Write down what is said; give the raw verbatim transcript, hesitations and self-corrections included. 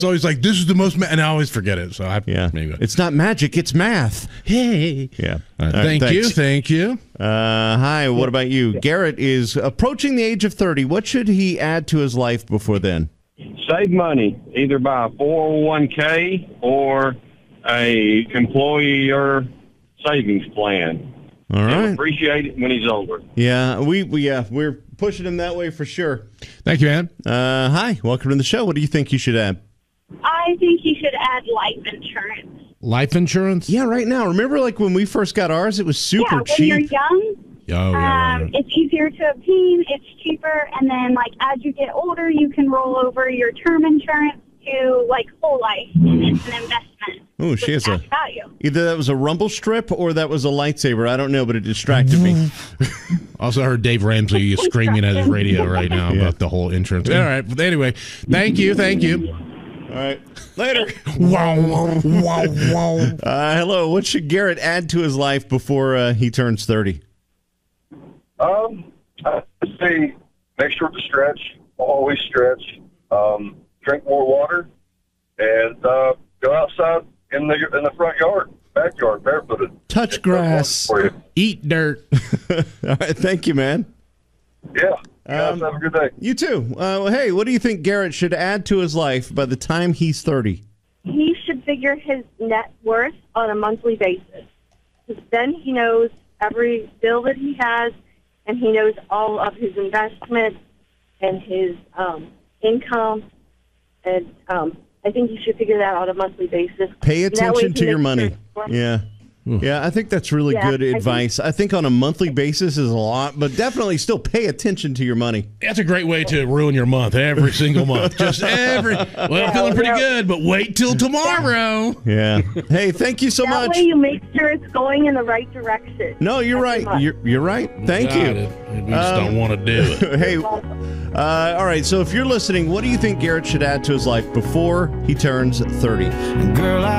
It's always like, this is the most, ma-, and I always forget it. So I yeah, maybe. It's not magic, it's math. Hey, yeah. All right, All right, thank you, thanks. thank you. Uh, hi, what about you? Garrett is approaching the age of thirty. What should he add to his life before then? Save money, either buy a four oh one k or a employer savings plan. All right. He'll appreciate it when he's older. Yeah, we, we yeah, we're pushing him that way for sure. Thank you, man. Uh, hi, welcome to the show. What do you think you should add? I think you should add life insurance. Life insurance? Yeah, right now. Remember, like when we first got ours, it was super yeah, when cheap. you're young, Oh, yeah, right, um, right. it's easier to obtain, it's cheaper, and then, like, as you get older, you can roll over your term insurance to, like, whole life, and it's an investment. Oh, she with has a cash value. either that was a rumble strip or that was a lightsaber. I don't know, but it distracted me. Also heard Dave Ramsey screaming at his radio right now Yeah. about the whole insurance. All right. But anyway, thank you. Thank you. All right, later. Wow, wow, wow. Uh, hello. What should Garrett add to his life before uh, he turns thirty? Um, I say make sure to stretch. Always stretch. Um, drink more water, and uh, go outside in the in the front yard, backyard, barefooted. Touch grass. For you. Eat dirt. All right, thank you, man. Yeah. You guys Um, have a good day. You too. Uh, well, hey, what do you think Garrett should add to his life by the time he's thirty? He should figure his net worth on a monthly basis. 'Cause then he knows every bill that he has, and he knows all of his investments and his um, income. And um, I think he should figure that out on a monthly basis. Pay And that way attention he to your makes money. sure- Yeah. Yeah, I think that's really Yeah, good I think- advice. I think on a monthly basis is a lot, but definitely still pay attention to your money. That's a great way to ruin your month every single month. Just every, well, I'm feeling pretty good, but wait till tomorrow. Yeah. Hey, thank you so that much. way you make sure it's going in the right direction. No, you're Every right. month. You're, you're right. Thank Got you. it. We just Um, don't want to do it. Hey, uh, all right. So if you're listening, what do you think Garrett should add to his life before he turns thirty? Girl, I